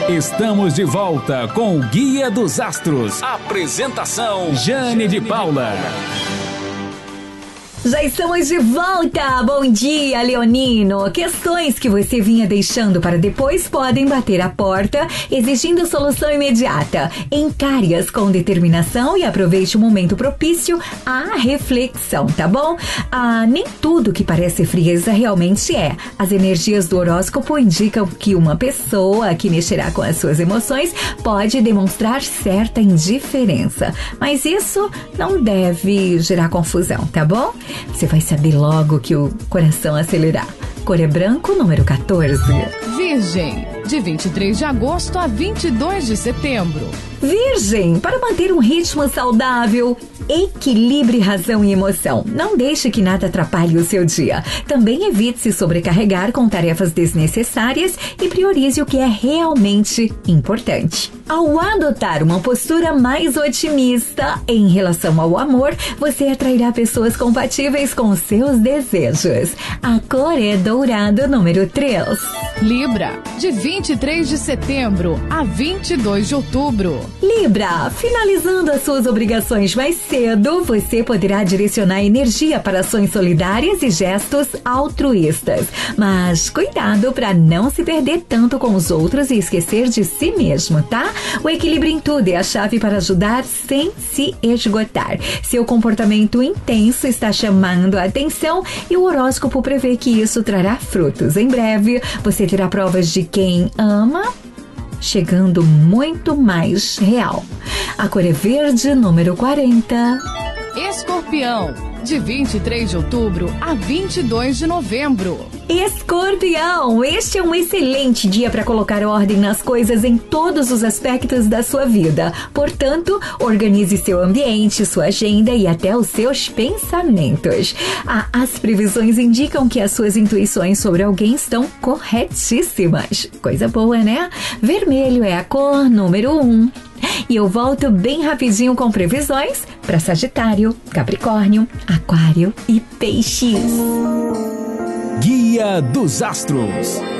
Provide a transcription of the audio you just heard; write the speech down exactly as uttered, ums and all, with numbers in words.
Estamos de volta com o Guia dos Astros. Apresentação Jane de Paula. Já estamos de volta! Bom dia, Leonino! Questões que você vinha deixando para depois podem bater a porta, exigindo solução imediata. Encare-as com determinação e aproveite o momento propício à reflexão, tá bom? Ah, nem tudo que parece frieza realmente é. As energias do horóscopo indicam que uma pessoa que mexerá com as suas emoções pode demonstrar certa indiferença. Mas isso não deve gerar confusão, tá bom? Você vai saber logo que o coração acelerar. Cor é branco, número quatorze. Virgem, de vinte e três de agosto a vinte e dois de setembro. Virgem, para manter um ritmo saudável, equilibre razão e emoção. Não deixe que nada atrapalhe o seu dia. Também evite se sobrecarregar com tarefas desnecessárias e priorize o que é realmente importante. Ao adotar uma postura mais otimista em relação ao amor, você atrairá pessoas compatíveis com seus desejos. A cor é dourado, número três. Libra, de vinte e três de setembro a vinte e dois de outubro. Libra, finalizando as suas obrigações mais cedo, você poderá direcionar energia para ações solidárias e gestos altruístas. Mas cuidado para não se perder tanto com os outros e esquecer de si mesmo, tá? O equilíbrio em tudo é a chave para ajudar sem se esgotar. Seu comportamento intenso está chamando a atenção e o horóscopo prevê que isso trará frutos. Em breve, você terá provas de quem ama, chegando muito mais real. A cor é verde, número quarenta. Escorpião, de vinte e três de outubro a vinte e dois de novembro. Escorpião, este é um excelente dia para colocar ordem nas coisas em todos os aspectos da sua vida. Portanto, organize seu ambiente, sua agenda e até os seus pensamentos. Ah, as previsões indicam que as suas intuições sobre alguém estão corretíssimas. Coisa boa, né? Vermelho é a cor número um. E eu volto bem rapidinho com previsões para Sagitário, Capricórnio, Aquário e Peixes. Guia dos Astros.